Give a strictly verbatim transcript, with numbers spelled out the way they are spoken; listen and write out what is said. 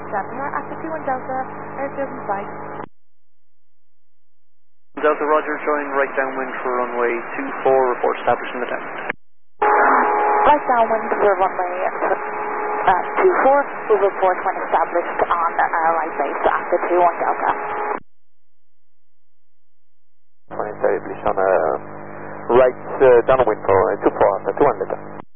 Standing here at the two one Delta, airfield and flight. Delta Roger, join right downwind for runway two four, report established in the town. Right downwind for runway uh, two four, we'll report when established on uh, right base at the two one Delta. When established on uh, right uh, downwind for uh, two four, uh, two one Delta.